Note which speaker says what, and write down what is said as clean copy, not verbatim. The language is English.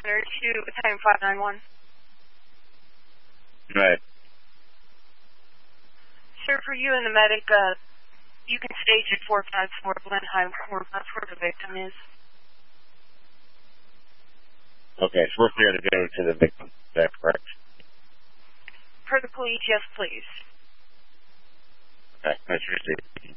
Speaker 1: Center to Battalion 591.
Speaker 2: Right.
Speaker 1: Sir, for you and the medic, you can stage at 454 Blenheim Court. That's where the victim is.
Speaker 2: Okay, so we're clear to go to the victim. Is that correct?
Speaker 1: Per the police, yes, please.
Speaker 2: Okay, that's received.